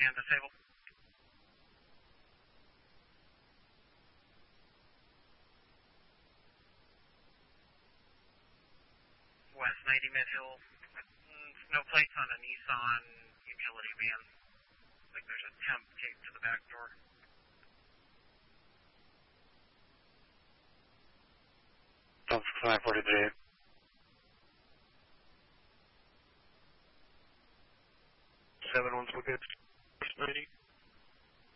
and disable. West 90 Mid-Hill. No plates on a Nissan utility van. Like there's a temp taped to the back door. Don't 943.